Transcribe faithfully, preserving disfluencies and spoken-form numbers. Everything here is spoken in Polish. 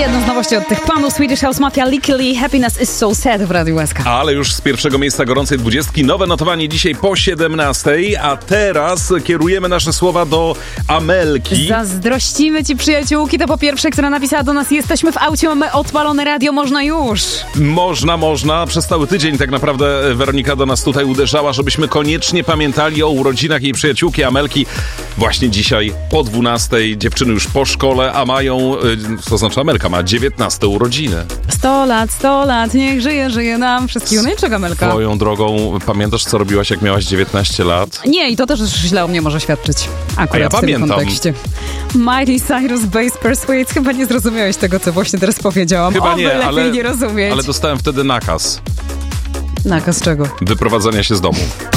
Jedną z nowości od tych panów Swedish House Mafia, Lickily, Happiness is so sad w Radiu S K. Ale już z pierwszego miejsca gorącej dwudziestki nowe notowanie dzisiaj po siedemnastej, a teraz kierujemy nasze słowa do Amelki. Zazdrościmy ci przyjaciółki, to po pierwsze, która napisała do nas: jesteśmy w aucie, mamy odpalone radio, można już. Można, można. Przez cały tydzień tak naprawdę Weronika do nas tutaj uderzała, żebyśmy koniecznie pamiętali o urodzinach jej przyjaciółki Amelki. Właśnie dzisiaj po dwunastej, dziewczyny już po szkole, a mają, to znaczy Amelka ma dziewiętnaste urodziny. Sto lat, sto lat, niech żyje, żyje nam wszystkiego. No i czego, Amelka? Swoją drogą, pamiętasz, co robiłaś, jak miałaś dziewiętnaście lat? Nie, i to też źle o mnie może świadczyć. Akurat a ja w tym pamiętam. kontekście. Miley Cyrus, Bass Persuades. Chyba nie zrozumiałeś tego, co właśnie teraz powiedziałam. Chyba Oby nie, lepiej ale, nie rozumieć. ale dostałem wtedy nakaz Nakaz czego? wyprowadzenia się z domu.